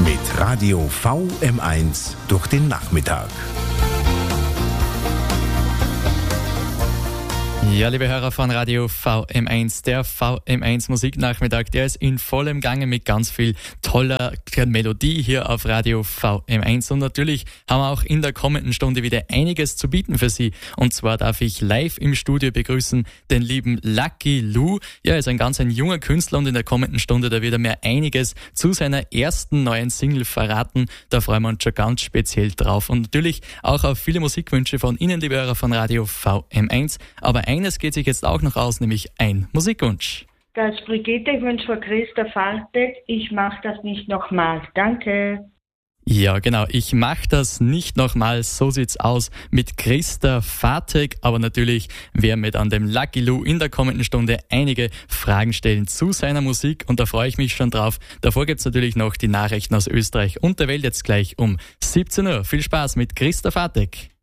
mit Radio VM1 durch den Nachmittag. Ja, liebe Hörer von Radio VM1, der VM1 Musiknachmittag, der ist in vollem Gange mit ganz viel toller Melodie hier auf Radio VM1. Und natürlich haben wir auch in der kommenden Stunde wieder einiges zu bieten für Sie. Und zwar darf ich live im Studio begrüßen den lieben Lucky Lou. Ja, er ist ein junger Künstler und in der kommenden Stunde da wird er mir einiges zu seiner ersten neuen Single verraten. Da freuen wir uns schon ganz speziell drauf. Und natürlich auch auf viele Musikwünsche von Ihnen, liebe Hörer von Radio VM1. Aber eines geht sich jetzt auch noch aus, nämlich ein Musikwunsch. Das Brigitte-Wunsch von Christa Fartek, ich mach das nicht nochmal. Danke. Ja, genau, ich mach das nicht nochmal, so sieht's aus mit Christa Fartek, aber natürlich werden wir dann dem Lucky Lou in der kommenden Stunde einige Fragen stellen zu seiner Musik und da freue ich mich schon drauf. Davor gibt's natürlich noch die Nachrichten aus Österreich und der Welt jetzt gleich um 17 Uhr. Viel Spaß mit Christa Fartek.